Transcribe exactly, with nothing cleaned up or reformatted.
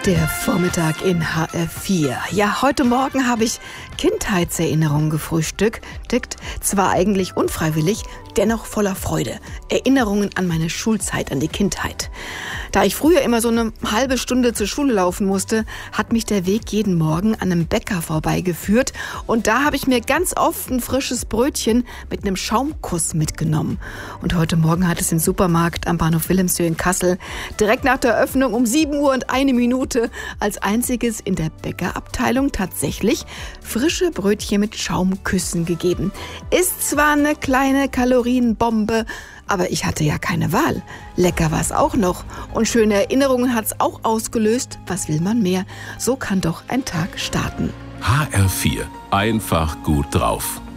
Der Vormittag in H R vier. Ja, heute Morgen habe ich Kindheitserinnerungen gefrühstückt. Zwar eigentlich unfreiwillig, dennoch voller Freude. Erinnerungen an meine Schulzeit, an die Kindheit. Da ich früher immer so eine halbe Stunde zur Schule laufen musste, hat mich der Weg jeden Morgen an einem Bäcker vorbeigeführt. Und da habe ich mir ganz oft ein frisches Brötchen mit einem Schaumkuss mitgenommen. Und heute Morgen hat es im Supermarkt am Bahnhof Wilhelmshöhe in Kassel direkt nach der Öffnung um sieben Uhr und eine Minute als einziges in der Bäckerabteilung tatsächlich frische Brötchen mit Schaumküssen gegeben. Ist zwar eine kleine Kalorienbombe, aber ich hatte ja keine Wahl. Lecker war es auch noch. Und schöne Erinnerungen hat es auch ausgelöst. Was will man mehr? So kann doch ein Tag starten. H R vier. Einfach gut drauf.